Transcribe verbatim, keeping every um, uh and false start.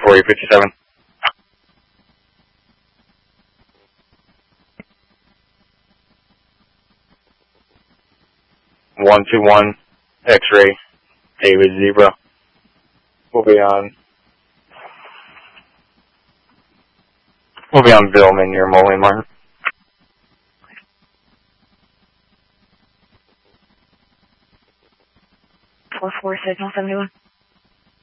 four eight fifty-seven. one two one, X-ray, David Zebra. We'll be on, we'll be on Billman near Molly Martin. four four signal seventy-one.